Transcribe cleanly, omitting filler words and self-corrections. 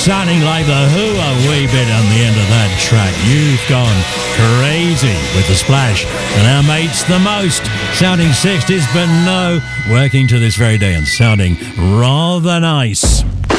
Sounding like the Who a wee bit on the end of that track. You've gone crazy with the Splash. And our mates The Most, sounding 60s, but no, working to this very day and sounding rather nice.